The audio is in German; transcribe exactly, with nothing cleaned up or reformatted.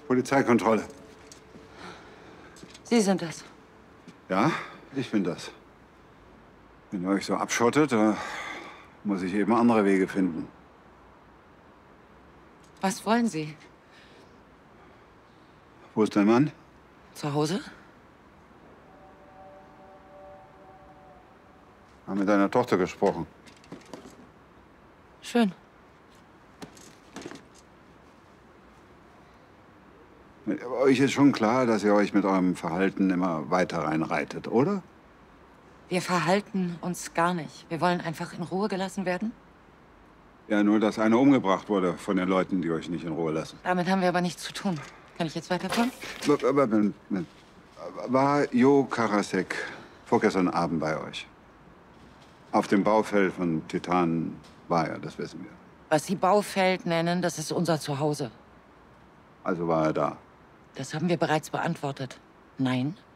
Polizeikontrolle. Sie sind das. Ja, ich bin das. Wenn ihr euch so abschottet, da muss ich eben andere Wege finden. Was wollen Sie? Wo ist dein Mann? Zu Hause? Haben mit deiner Tochter gesprochen. Schön. Euch ist schon klar, dass ihr euch mit eurem Verhalten immer weiter reinreitet, oder? Wir verhalten uns gar nicht. Wir wollen einfach in Ruhe gelassen werden. Ja, nur, dass einer umgebracht wurde von den Leuten, die euch nicht in Ruhe lassen. Damit haben wir aber nichts zu tun. Kann ich jetzt weiterfahren? Aber, aber, war Jo Karasek vorgestern Abend bei euch? Auf dem Baufeld von Titan war er, das wissen wir. Was Sie Baufeld nennen, das ist unser Zuhause. Also war er da. Das haben wir bereits beantwortet. Nein,